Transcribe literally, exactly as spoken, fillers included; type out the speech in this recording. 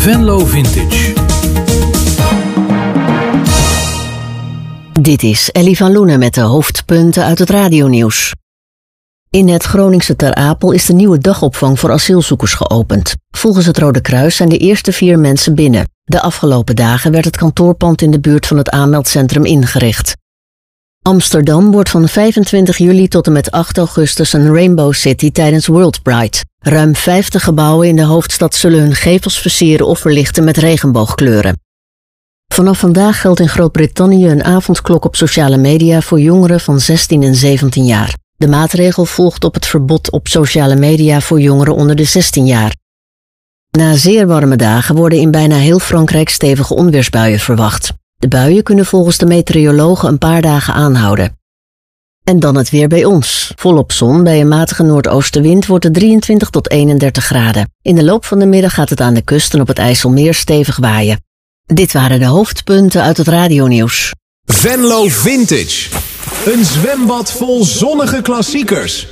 Venlo Vintage. Dit is Ellie van Loenen met de hoofdpunten uit het radionieuws. In het Groningse Ter Apel is de nieuwe dagopvang voor asielzoekers geopend. Volgens het Rode Kruis zijn de eerste vier mensen binnen. De afgelopen dagen werd het kantoorpand in de buurt van het aanmeldcentrum ingericht. Amsterdam wordt van vijfentwintig juli tot en met acht augustus een Rainbow City tijdens World Pride. Ruim vijftig gebouwen in de hoofdstad zullen hun gevels versieren of verlichten met regenboogkleuren. Vanaf vandaag geldt in Groot-Brittannië een avondklok op sociale media voor jongeren van zestien en zeventien jaar. De maatregel volgt op het verbod op sociale media voor jongeren onder de zestien jaar. Na zeer warme dagen worden in bijna heel Frankrijk stevige onweersbuien verwacht. De buien kunnen volgens de meteorologen een paar dagen aanhouden. En dan het weer bij ons. Volop zon, bij een matige noordoostenwind wordt het drieëntwintig tot eenendertig graden. In de loop van de middag gaat het aan de kust en op het IJsselmeer stevig waaien. Dit waren de hoofdpunten uit het radionieuws. Venlo Vintage. Een zwembad vol zonnige klassiekers.